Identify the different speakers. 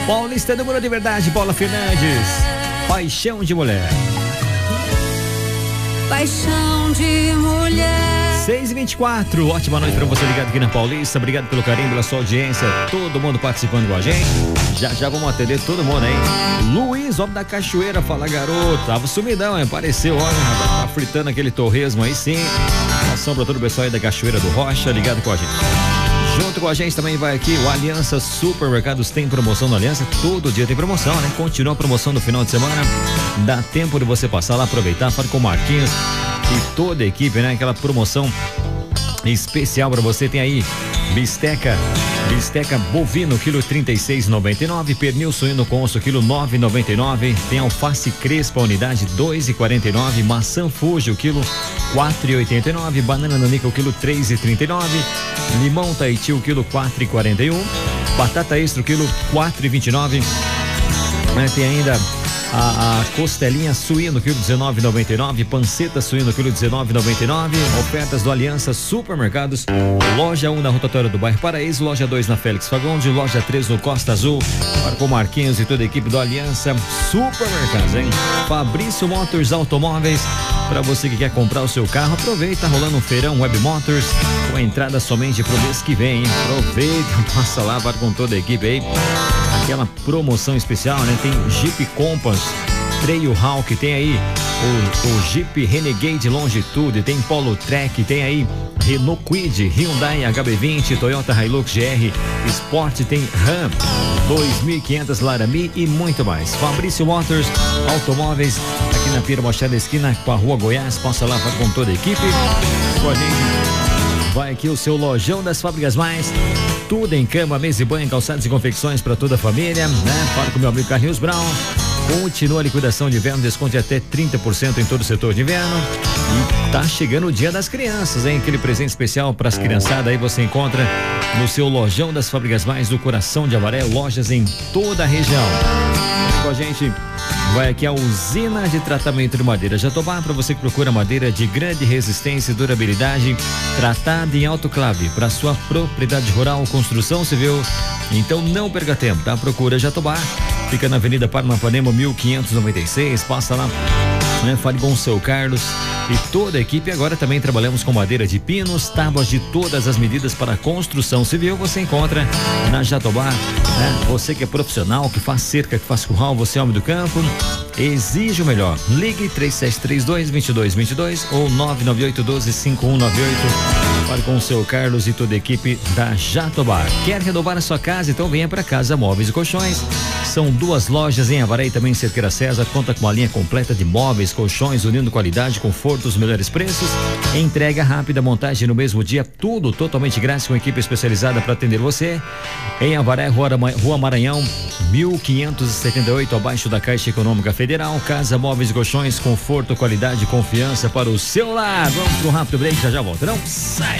Speaker 1: Paulista número de verdade, Paula Fernandes. Paixão de mulher.
Speaker 2: Paixão de mulher.
Speaker 1: 6h24, ótima noite pra você ligado aqui na Paulista. Obrigado pelo carinho, pela sua audiência. Todo mundo participando com a gente. Já vamos atender todo mundo aí. Luiz, homem da Cachoeira, fala garoto. Tava sumidão, hein? Apareceu, olha, tá fritando aquele torresmo aí sim. Ação pra todo o pessoal aí da Cachoeira do Rocha, ligado com a gente. Junto com a gente também vai aqui o Aliança Supermercados. Tem promoção no Aliança, todo dia tem promoção, né? Continua a promoção no final de semana. Dá tempo de você passar lá, aproveitar, fala com o Marquinhos e toda a equipe, né? Aquela promoção especial para você. Tem aí bisteca bovino, quilo 36,99, pernil suíno conso, quilo 9,99, tem alface crespa, unidade 2,49, maçã Fuji, o quilo 4,89, banana nanica, o quilo 3,39, limão Tahiti, o quilo 4,41, batata extra, o quilo 4,29, tem ainda a costelinha suíno, quilo 19,99, panceta suíno, quilo 19,99, ofertas do Aliança Supermercados, loja 1 na rotatória do bairro Paraíso, loja 2 na Félix Fagundes, loja 3 no Costa Azul, com Marquinhos e toda a equipe do Aliança Supermercados, hein? Fabrício Motors Automóveis, para você que quer comprar o seu carro, aproveita, rolando um feirão Web Motors, com a entrada somente pro mês que vem, hein? Aproveita, passa lá, vai com toda a equipe aí. Aquela promoção especial, né? Tem Jeep Compass, Trail Hawk, tem aí o Jeep Renegade Longitude, tem Polo Trek, tem aí Renault Kwid, Hyundai HB20, Toyota Hilux GR Sport, tem Ram 2500 Laramie e muito mais. Fabrício Motors Automóveis, aqui na Pira Machado esquina com a Rua Goiás, passa lá com toda a equipe. Com a gente vai aqui o seu lojão das Fábricas Mais. Tudo em cama, mesa e banho, calçados e confecções para toda a família, né? Fala com o meu amigo Carlinhos Brown. Continua a liquidação de inverno, desconto de até 30% em todo o setor de inverno. E tá chegando o Dia das Crianças, hein? Aquele presente especial para as criançadas aí você encontra no seu lojão das Fábricas Mais do coração de Avaré, lojas em toda a região. Com a gente vai aqui a usina de tratamento de madeira Jatobá, para você que procura madeira de grande resistência e durabilidade, tratada em autoclave para sua propriedade rural, construção civil. Então não perca tempo, tá? Procura Jatobá, fica na Avenida Paranapanema 1596, passa lá, né? Fale com o seu Carlos e toda a equipe. Agora também trabalhamos com madeira de pinos, tábuas de todas as medidas para construção civil, você encontra na Jatobá, né? Você que é profissional, que faz cerca, que faz curral, você é homem do campo, exige o melhor. Ligue 3732-2222 ou 99812-5198. Fale com o seu Carlos e toda a equipe da Jatobá. Quer renovar a sua casa? Então venha para Casa Móveis e Colchões. São 2 lojas em Avaré e também em Cerqueira César. Conta com uma linha completa de móveis, colchões, unindo qualidade, conforto, os melhores preços. Entrega rápida, montagem no mesmo dia, tudo totalmente grátis com equipe especializada para atender você. Em Avaré, Rua Maranhão, 1578, abaixo da Caixa Econômica Federal. Casa Móveis e Colchões, conforto, qualidade e confiança para o seu lar. Vamos para um rápido break, já volta, não sai